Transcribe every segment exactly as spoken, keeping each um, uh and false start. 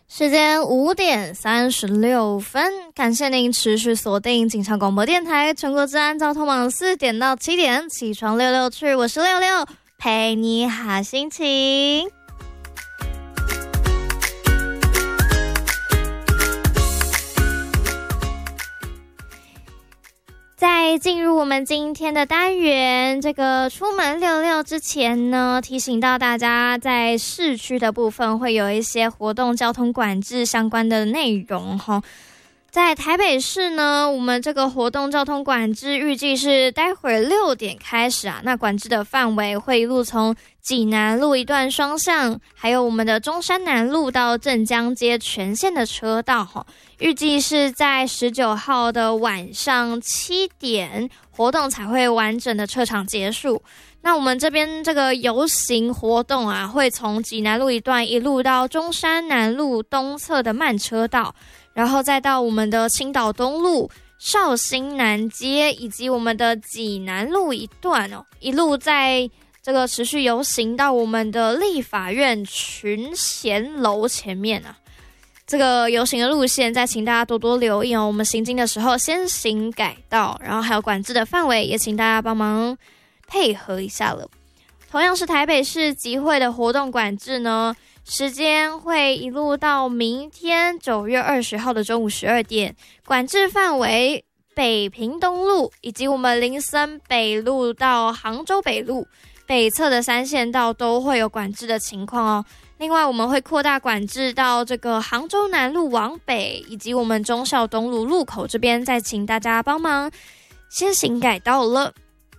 时间五点三十六分，感谢您持续锁定警察广播电台全国治安交通网四点到七点起床六六去，我是六六，陪你好心情。在进入我们今天的单元，这个出门溜溜之前呢，提醒到大家，在市区的部分会有一些活动交通管制相关的内容哈。在台北市呢，我们这个活动交通管制预计是待会儿六点开始啊，那管制的范围会一路从济南路一段双向，还有我们的中山南路到镇江街全线的车道哈。预计是在十九号的晚上七点，活动才会完整的撤场结束。那我们这边这个游行活动啊，会从济南路一段一路到中山南路东侧的慢车道，然后再到我们的青岛东路、绍兴南街以及我们的济南路一段哦，一路在这个持续游行到我们的立法院群贤楼前面啊。这个游行的路线再请大家多多留意哦，我们行经的时候先行改道，然后还有管制的范围也请大家帮忙配合一下了。同样是台北市集会的活动管制呢，时间会一路到明天九月二十号的中午十二点，管制范围北平东路以及我们林森北路到杭州北路北侧的三线道都会有管制的情况哦。另外我们会扩大管制到这个杭州南路往北以及我们忠孝东路路口这边，再请大家帮忙先行改道了。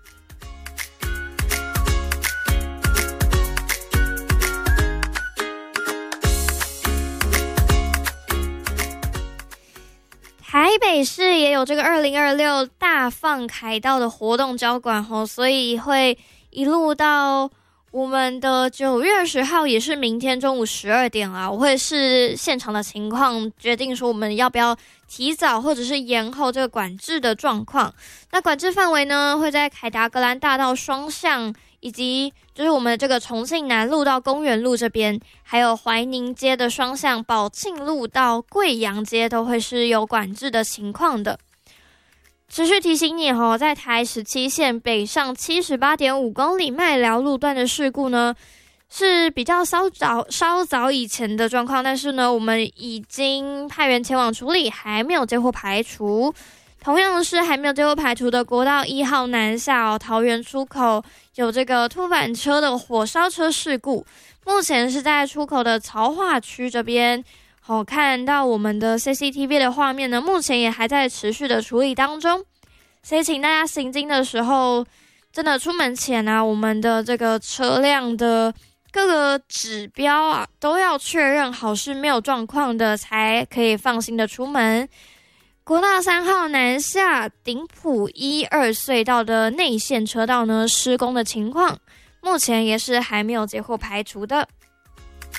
台北市也有这个二零二六大放凯道的活动交管哦，所以会一路到我们的九月二十号，也是明天中午十二点啊，我会视现场的情况决定说我们要不要提早或者是延后这个管制的状况。那管制范围呢，会在凯达格兰大道双向，以及就是我们这个重庆南路到公园路这边，还有怀宁街的双向，宝庆路到贵阳街都会是有管制的情况的。持续提醒你哦，在台十七线北上 七十八点五 公里麦寮路段的事故呢，是比较稍早稍早以前的状况，但是呢，我们已经派员前往处理，还没有接获排除。同样是还没有接获排除的国道一号南下哦，桃园出口有这个突反车的火烧车事故，目前是在出口的曹化区这边。好，看到我们的 C C T V 的画面呢，目前也还在持续的处理当中，所以请大家行经的时候，真的出门前啊，我们的这个车辆的各个指标啊，都要确认好是没有状况的，才可以放心的出门。国道三号南下顶埔一二隧道的内线车道呢，施工的情况，目前也是还没有接获排除的。